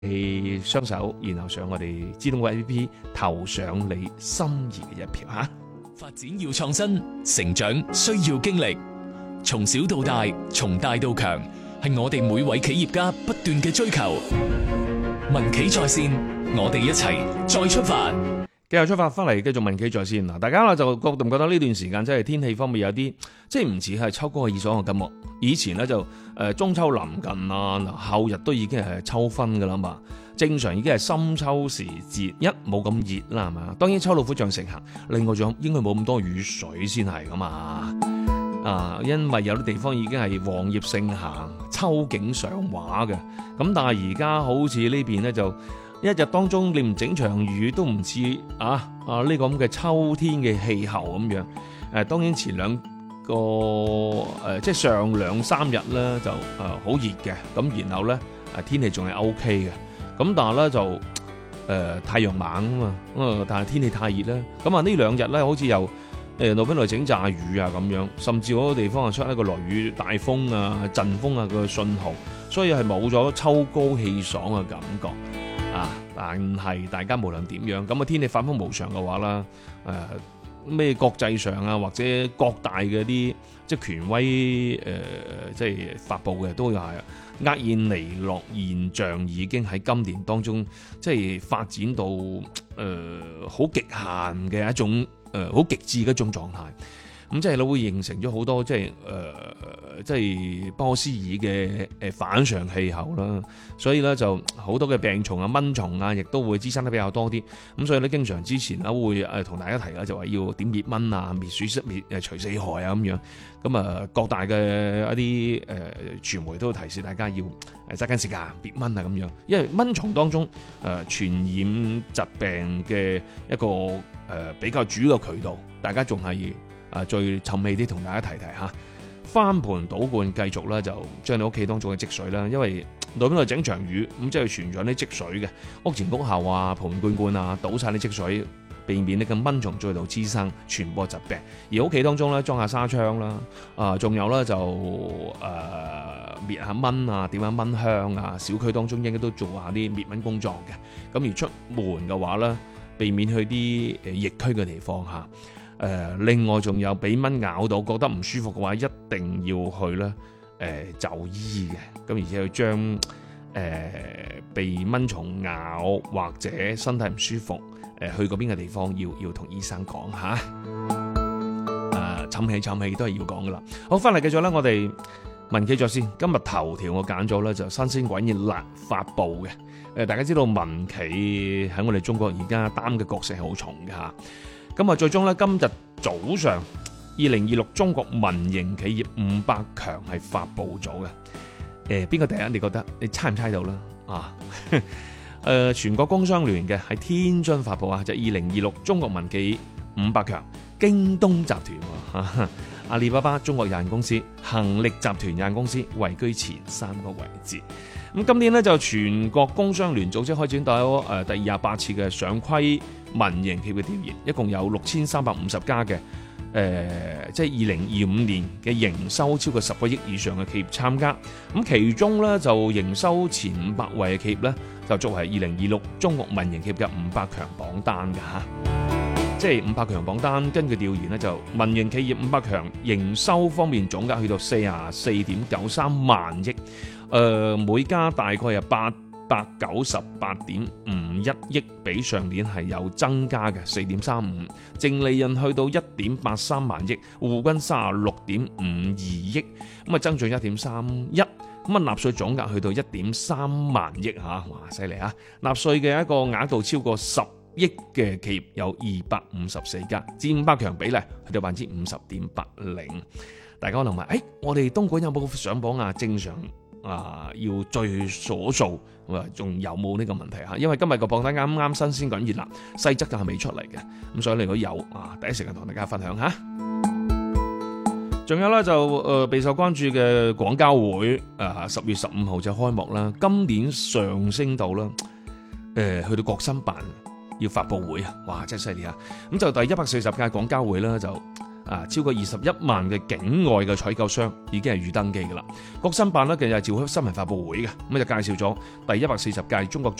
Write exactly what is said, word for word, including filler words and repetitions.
係雙手，然後上我哋知通嘅 A P P 投上你心儀嘅一票吓。 發展要創新，成長需要經歷，從小到大，從大到強，係我哋每位企業家不斷嘅追求。民企在線，我哋一齊再出發。 繼續出發翻嚟，繼續民企在線嗱。大家啦就覺唔覺得呢段時間即係天氣方面有啲即係唔似係秋高氣爽嘅感覺？以前咧就誒中秋臨近啦，嗱後日都已經係秋分噶啦嘛。正常已經係深秋時節，一冇咁熱啦，係嘛？當然秋老虎象成行，另外仲應該冇咁多雨水先係噶嘛。啊，因為有啲地方已經係黃葉盛行、秋景上畫嘅。咁但係而家好似呢邊咧就。一日當中你唔整場雨都唔似啊啊呢個咁嘅秋天嘅氣候咁樣。誒、啊、當然前兩個誒、呃、即係上兩三日咧就誒好熱嘅，咁然後咧誒天氣仲係 O K 嘅，咁但係咧就誒、呃、太陽猛啊嘛，咁啊但係天氣太熱啦，咁啊呢兩日咧好似又誒路邊度整炸雨啊咁樣，甚至好多地方啊出一個雷雨大風啊陣風啊個信號，所以係冇咗秋高氣爽嘅感覺。啊！但係大家無論點樣，咁啊天氣反覆無常嘅話啦，誒、呃、咩國際上啊或者各大嘅啲即係權威誒、呃、即係發佈嘅都係厄爾尼諾現象已經喺今年當中即係發展到誒好極限嘅一種誒好極致嘅一種狀態。咁即係你會形成咗好多即係誒、呃、即係波斯爾嘅誒反常氣候啦，所以咧就好多嘅病蟲啊、蚊蟲啊，亦都會滋生得比較多啲。咁所以咧，經常之前咧會誒同大家提啦，就話要點滅蚊啊、滅鼠滅誒除四害啊咁樣。咁啊，各大嘅一啲誒傳媒都提示大家要誒揸緊時間滅蚊啊咁樣，因為蚊蟲當中誒、呃、傳染疾病嘅一個誒、呃、比較主要嘅渠道，大家仲係。啊，最沉味啲同大家提提嚇，翻盤倒罐繼續啦，就將你屋企當中嘅積水啦，因為路邊度整場雨，咁即係存咗啲積水嘅屋前屋後啊、盆罐罐啊，倒晒啲積水，避免呢個蚊蟲再度滋生傳播疾病。而屋企當中咧裝下紗窗啦，啊，仲有咧就誒、呃、滅下蚊啊，點下蚊香啊，小區當中應該都做下啲滅蚊工作嘅。咁而出門嘅話咧，避免去啲誒疫區嘅地方嚇。誒、呃，另外仲有俾蚊咬到覺得唔舒服嘅話，一定要去咧誒、呃、就醫嘅。咁而且要將誒、呃、被蚊蟲咬或者身體唔舒服誒、呃、去嗰邊嘅地方要要同醫生講嚇。誒沉氣沉氣都係要講噶啦。好，翻嚟繼續啦，我哋民企在線今日頭條我揀咗咧就新鮮滾熱辣發布嘅。誒、呃、大家知道民企喺我哋中國而家擔嘅角色係好重嘅嚇。咁啊，最終咧，今日早上二零二六中國民營企業五百強係發布咗嘅。誒、呃，邊個第一？你覺得你猜唔猜到啦？啊，誒、呃，全國工商聯嘅喺天津發布啊，就二零二六中國民企五百強，京東集團、啊、阿里巴巴中國有限公司、恒力集團有限公司位居前三個位置。咁今年咧就全國工商聯組織開展到誒第廿八次嘅上規民營企業嘅調研，一共有六千三百五十家嘅誒，即係二零二五年嘅營收超過十個億以上嘅企業參加。咁其中咧就營收前五百位嘅企業咧，就作為二零二六中國民營企業嘅五百強榜單嘅嚇。即係五百強榜單，根據調研咧，就民營企業五百強營收方面總額去到四十四點九三萬億，誒、呃、每家大概係八百九十八點五一億，比上年係有增加嘅四點三五，淨利潤去到一點八三萬億，戶均三十六點五二億，咁啊增長一點三一，咁啊納稅總額去到一點三萬億嚇，哇犀利啊！納稅嘅一個額度超過十億嘅企業有二百五十四家，佔五百強比例去到百分之五十點八零。大家可能問，誒、哎，我哋東莞有冇上榜啊？正常啊，要最所數，仲有冇呢個問題嚇？因為今日個榜單啱啱新鮮滾熱辣，細則就係未出嚟嘅，咁所以你如果有啊，第一時間同大家分享下。仲有咧就誒備受關注嘅廣交會啊，十月十五號就開幕啦。今年上升到啦，誒、呃、去到國新辦要發佈會啊，哇真係犀利啊！咁就第一百四十屆廣交會啦，就啊，超過二十一萬嘅境外嘅採購商已經係預登記㗎啦。國新辦呢，近日召開新聞發佈會嘅，咁就介紹咗第一百四十屆中國